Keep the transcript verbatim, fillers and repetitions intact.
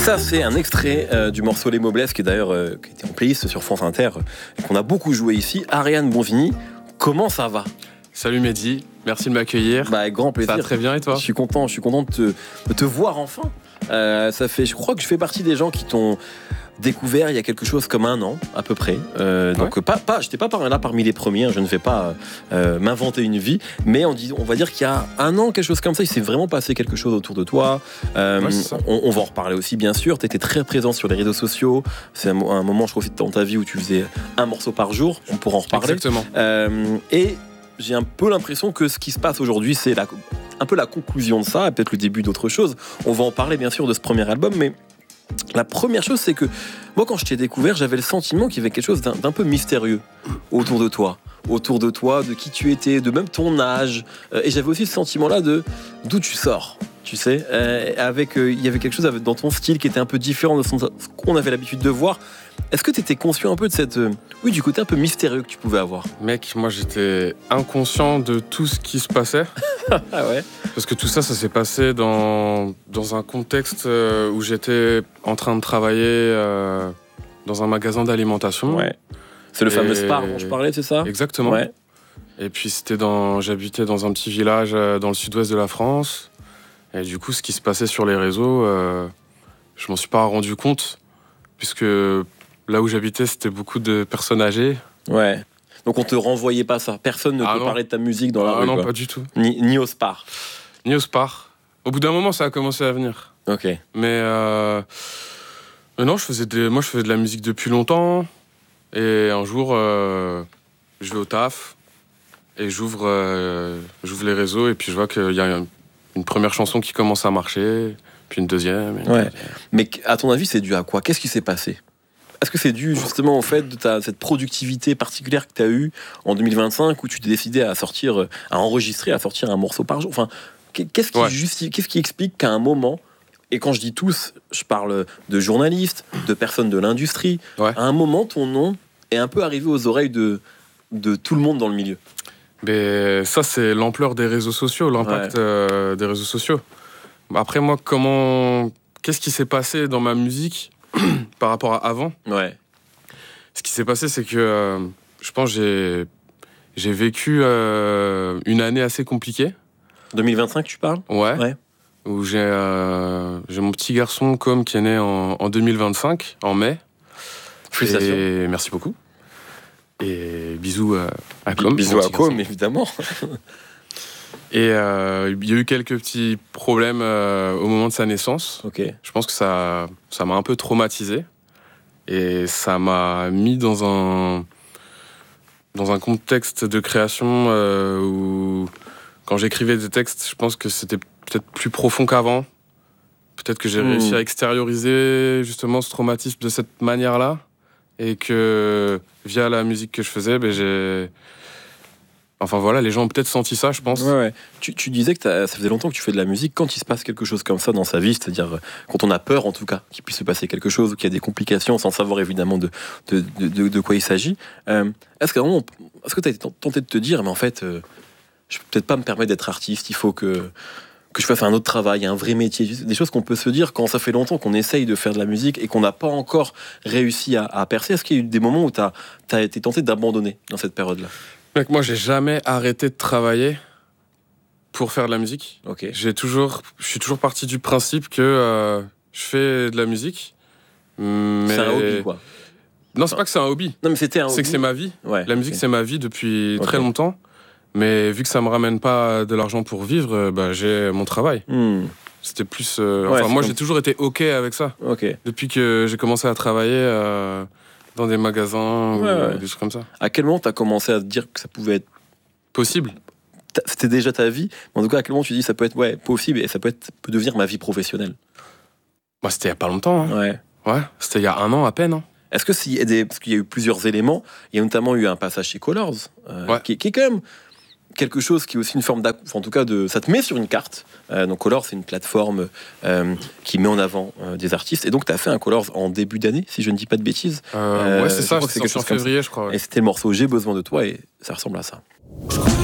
Ça, c'est un extrait euh, du morceau Les Moblesse, qui est d'ailleurs euh, qui était en playlist sur France Inter, euh, qu'on a beaucoup joué ici. Ariane Bonvigny, comment ça va ? Salut Mehdi, merci de m'accueillir. Bah, avec grand plaisir. Ça va très bien et toi ? Je suis content, je suis content de te, de te voir enfin. Euh, ça fait, je crois que je fais partie des gens qui t'ont découvert il y a quelque chose comme un an à peu près. Euh, donc ouais. pas, pas, j'étais pas par là parmi les premiers. Hein, je ne vais pas euh, m'inventer une vie, mais on dit, on va dire qu'il y a un an quelque chose comme ça, il s'est vraiment passé quelque chose autour de toi. Euh, ouais, c'est ça. on, on va en reparler aussi bien sûr. Tu étais très présent sur les réseaux sociaux. C'est un, un moment, je crois, dans ta vie où tu faisais un morceau par jour. On pourra en reparler. Exactement. Euh, et j'ai un peu l'impression que ce qui se passe aujourd'hui, c'est la, un peu la conclusion de ça, et peut-être le début d'autre chose. On va en parler bien sûr de ce premier album, mais la première chose, c'est que moi, quand je t'ai découvert, j'avais le sentiment qu'il y avait quelque chose d'un, d'un peu mystérieux autour de toi, autour de toi, de qui tu étais, de même ton âge, euh, et j'avais aussi ce sentiment-là de d'où tu sors. Tu sais, euh, avec, euh, il y avait quelque chose dans ton style qui était un peu différent de ce qu'on avait l'habitude de voir. Est-ce que tu étais conscient un peu de cette, euh, oui, du côté un peu mystérieux que tu pouvais avoir ? Mec, moi j'étais inconscient de tout ce qui se passait. Ah ouais. Parce que tout ça, ça s'est passé dans, dans un contexte où j'étais en train de travailler euh, dans un magasin d'alimentation. Ouais. C'est le Et... fameux Spar dont je parlais, c'est ça ? Exactement. Ouais. Et puis c'était dans, j'habitais dans un petit village dans le sud-ouest de la France. Et du coup, ce qui se passait sur les réseaux, euh, je m'en suis pas rendu compte, puisque là où j'habitais, c'était beaucoup de personnes âgées. Ouais. Donc on te renvoyait pas ça. Personne ne ah te non. parlait de ta musique dans la ah rue. non, quoi. Pas du tout. Ni, ni au Spar. Ni au Spar. Au bout d'un moment, ça a commencé à venir. Ok. Mais, euh... Mais non, je faisais des... moi, je faisais de la musique depuis longtemps. Et un jour, euh... je vais au taf et j'ouvre, euh... j'ouvre les réseaux et puis je vois qu'il y a une... une première chanson qui commence à marcher, puis une deuxième. Une ouais. deuxième. Mais à ton avis, c'est dû à quoi ? Qu'est-ce qui s'est passé ? Est-ce que c'est dû justement au fait de ta, cette productivité particulière que tu as eue en deux mille vingt-cinq où tu t'es décidé à sortir, à enregistrer, à sortir un morceau par jour ? Enfin, qu'est-ce qui, ouais. justifie, qu'est-ce qui explique qu'à un moment, et quand je dis tous, je parle de journalistes, de personnes de l'industrie, ouais. à un moment, ton nom est un peu arrivé aux oreilles de, de tout le monde dans le milieu. Mais ça, c'est l'ampleur des réseaux sociaux, l'impact ouais. euh, des réseaux sociaux. Après, moi, comment... qu'est-ce qui s'est passé dans ma musique par rapport à avant ? Ouais. Ce qui s'est passé, c'est que euh, je pense que j'ai, j'ai vécu euh, une année assez compliquée. deux mille vingt-cinq, tu parles ? Ouais. ouais. Où j'ai, euh, j'ai mon petit garçon, Com, qui est né en, en deux mille vingt-cinq, en mai. Félicitations. Et merci beaucoup. Et bisous à, à Com. Bisous à Com, évidemment. Et euh, il y a eu quelques petits problèmes euh, au moment de sa naissance. Okay. Je pense que ça, ça m'a un peu traumatisé. Et ça m'a mis dans un, dans un contexte de création euh, où, quand j'écrivais des textes, je pense que c'était peut-être plus profond qu'avant. Peut-être que j'ai mmh. réussi à extérioriser justement ce traumatisme de cette manière-là. Et que via la musique que je faisais, ben j'ai... Enfin voilà, les gens ont peut-être senti ça, je pense. Ouais, ouais. Tu, tu disais que ça faisait longtemps que tu fais de la musique. Quand il se passe quelque chose comme ça dans sa vie, c'est-à-dire quand on a peur en tout cas qu'il puisse se passer quelque chose ou qu'il y a des complications sans savoir évidemment de, de, de, de quoi il s'agit, euh, est-ce que est-ce que tu as été tenté de te dire mais en fait, euh, je peux peut-être pas me permettre d'être artiste, il faut que, que je fasse un autre travail, un vrai métier, des choses qu'on peut se dire quand ça fait longtemps qu'on essaye de faire de la musique et qu'on n'a pas encore réussi à, à percer. Est-ce qu'il y a eu des moments où tu as été tenté d'abandonner dans cette période-là ? Mec, moi, j'ai jamais arrêté de travailler pour faire de la musique. Okay. J'ai toujours, je suis toujours parti du principe que euh, je fais de la musique. Mais... C'est un hobby, quoi. Non, c'est pas que c'est un hobby. Non, mais c'était un hobby. C'est que c'est ma vie. Ouais, la musique, okay. c'est ma vie depuis okay. très longtemps. Mais vu que ça me ramène pas de l'argent pour vivre, bah, j'ai mon travail. Mm. C'était plus... Euh, ouais, enfin, moi, comme... j'ai toujours été OK avec ça. Okay. Depuis que j'ai commencé à travailler... Euh, dans des magasins ouais, ou ouais. des choses comme ça. À quel moment tu as commencé à te dire que ça pouvait être possible ? C'était déjà ta vie, mais en tout cas, à quel moment tu dis ça peut être ouais, possible et ça peut, être, peut devenir ma vie professionnelle ? Bah, c'était il y a pas longtemps. Hein. Ouais. Ouais, c'était il y a un an à peine. Hein. Est-ce que s'il y a des, parce qu'il y a eu plusieurs éléments, il y a notamment eu un passage chez Colors, euh, ouais. qui, qui est quand même quelque chose qui est aussi une forme d'ac... enfin, en tout cas de ça te met sur une carte. Euh, donc Colors, c'est une plateforme euh, qui met en avant euh, des artistes, et donc tu as fait un Colors en début d'année, si je ne dis pas de bêtises. Euh, ouais, c'est ça, c'est quelque chose en février, je crois. Ouais. Et c'était le morceau J'ai besoin de toi, et ça ressemble à ça.